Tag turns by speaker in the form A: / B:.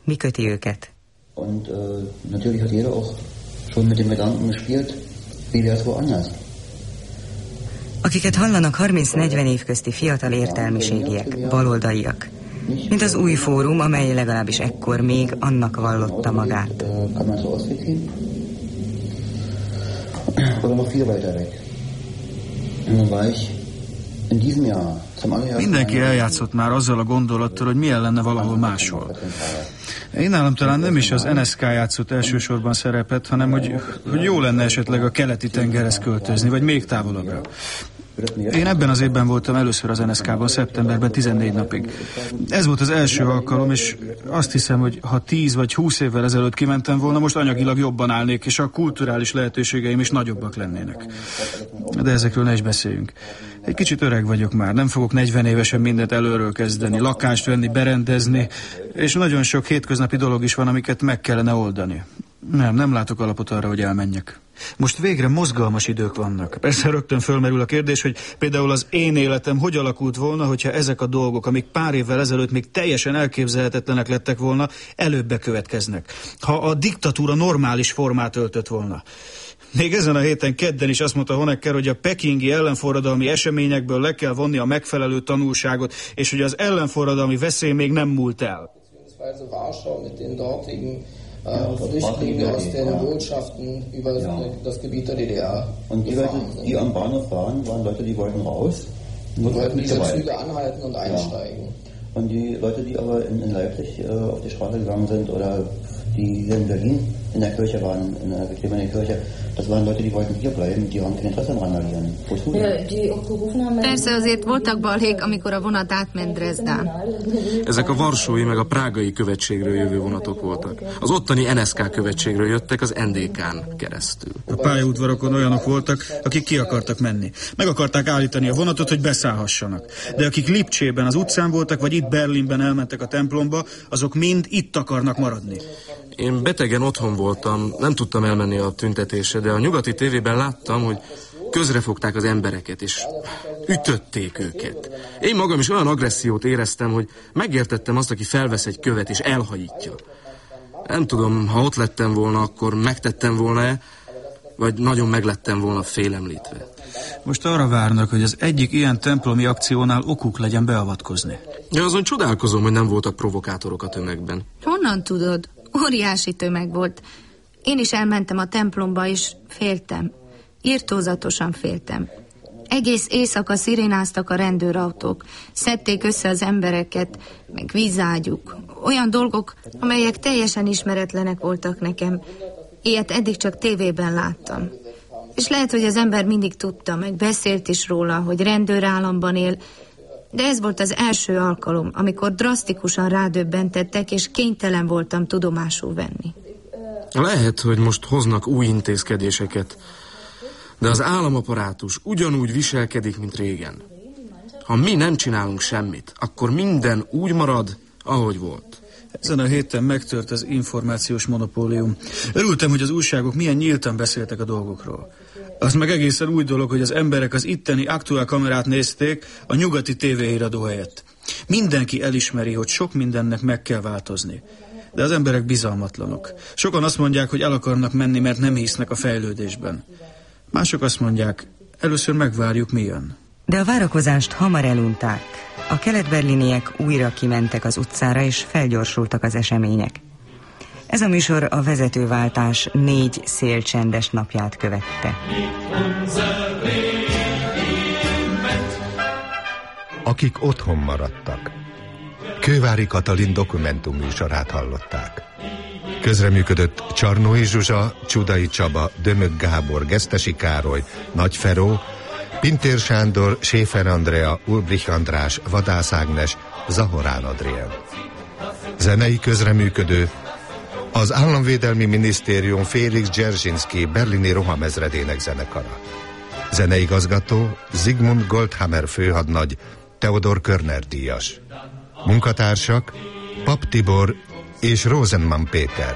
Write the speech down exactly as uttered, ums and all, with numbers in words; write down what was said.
A: Mi köti őket?
B: Und uh, natürlich hat jeder auch schon mit dem Gedanken gespielt, wie wäre es woanders.
A: Akiket hallanak, harminc-negyven év közti fiatal értelmiségiek, baloldaliak. Mint az új fórum, amely legalábbis ekkor még annak vallotta magát.
C: Mindenki eljátszott már azzal a gondolattal, hogy milyen lenne valahol máshol. Én nálam talán nem is az en es ká játszott elsősorban szerepet, hanem hogy, hogy jó lenne esetleg a keleti tengerhez költözni, vagy még távolabbra. Én ebben az évben voltam először az en es ká-ban, szeptemberben tizennégy napig. Ez volt az első alkalom, és azt hiszem, hogy ha tíz vagy húsz évvel ezelőtt kimentem volna, most anyagilag jobban állnék, és a kulturális lehetőségeim is nagyobbak lennének. De ezekről ne is beszéljünk. Egy kicsit öreg vagyok már, nem fogok negyven évesen mindent előről kezdeni, lakást venni, berendezni, és nagyon sok hétköznapi dolog is van, amiket meg kellene oldani. Nem, nem látok alapot arra, hogy elmenjek. Most végre mozgalmas idők vannak. Persze rögtön fölmerül a kérdés, hogy például az én életem hogy alakult volna, hogyha ezek a dolgok, amik pár évvel ezelőtt még teljesen elképzelhetetlenek lettek volna, előbb bekövetkeznek. Ha a diktatúra normális formát öltött volna. Még ezen a héten kedden is azt mondta Honecker, hogy a pekingi ellenforradalmi eseményekből le kell vonni a megfelelő tanulságot, és hogy az ellenforradalmi veszély még nem múlt el.
D: Flüchtlinge aus den Botschaften über das Gebiet der D D R.
B: Und die Leute, die am Bahnhof waren, waren Leute, die wollten raus.
D: Und wollten diese Züge anhalten und einsteigen.
B: Ja. Und die Leute, die aber in, in Leipzig äh, auf die Straße gegangen sind oder die hier in Berlin in der Kirche waren, in der Betriebenen Kirche, das waren Leute, die wollten hier bleiben, die haben kein Interesse am Randalieren.
E: Persze azért voltak balhék, amikor a vonat átment Dresdán.
F: Ezek a varsói meg a prágai követségről jövő vonatok voltak. Az ottani en es ká követségről jöttek az en dé ká-n keresztül.
C: A pályaudvarokon olyanok voltak, akik ki akartak menni. Meg akarták állítani a vonatot, hogy beszállhassanak. De akik Lipcsében az utcán voltak, vagy itt Berlinben elmentek a templomba, azok mind itt akarnak maradni.
F: Én betegen otthon voltam, nem tudtam elmenni a tüntetésre, de a nyugati tévében láttam, hogy közrefogták az embereket, és ütötték őket. Én magam is olyan agressziót éreztem, hogy megértettem azt, aki felvesz egy követ és elhajítja. Nem tudom, ha ott lettem volna, akkor megtettem volna-e, vagy nagyon meglettem volna félemlítve.
C: Most arra várnak, hogy az egyik ilyen templomi akciónál okuk legyen beavatkozni.
F: Ja, azon csodálkozom, hogy nem voltak provokátorok a tömegben.
E: Honnan tudod? Óriási tömeg volt. Én is elmentem a templomba, és féltem. Irtózatosan féltem. Egész éjszaka szirénáztak a rendőrautók. Szedték össze az embereket, meg vízágyuk. Olyan dolgok, amelyek teljesen ismeretlenek voltak nekem. Ilyet eddig csak tévében láttam. És lehet, hogy az ember mindig tudta, meg beszélt is róla, hogy rendőrállamban él, de ez volt az első alkalom, amikor drasztikusan rádöbbentettek, és kénytelen voltam tudomásul venni.
F: Lehet, hogy most hoznak új intézkedéseket, de az államaparátus ugyanúgy viselkedik, mint régen. Ha mi nem csinálunk semmit, akkor minden úgy marad, ahogy volt.
C: Ezen a héten megtört az információs monopólium. Örültem, hogy az újságok milyen nyíltan beszéltek a dolgokról. Az meg egészen új dolog, hogy az emberek az itteni aktuál kamerát nézték a nyugati tévéhíradó helyett. Mindenki elismeri, hogy sok mindennek meg kell változni. De az emberek bizalmatlanok. Sokan azt mondják, hogy el akarnak menni, mert nem hisznek a fejlődésben. Mások azt mondják, először megvárjuk, mi jön.
A: De a várakozást hamar elunták. A kelet-berliniek újra kimentek az utcára, és felgyorsultak az események. Ez a műsor a vezetőváltás négy szélcsendes napját követte.
G: Akik otthon maradtak. Kővári Katalin dokumentumműsorát hallották. Közreműködött Csarnói Zsuzsa, Csudai Csaba, Dömök Gábor, Gesztesi Károly, Nagy Feró, Pintér Sándor, Schäfer Andrea, Ulbrich András, Vadász Ágnes, Zahorán Adrián. Zenei közreműködő az Államvédelmi Minisztérium Félix Dzerzsinszky berlini rohamezredének zenekara. Zeneigazgató Zygmunt Goldhammer főhadnagy, Theodor Körner díjas. Munkatársak Pap Tibor és Rosenmann Péter.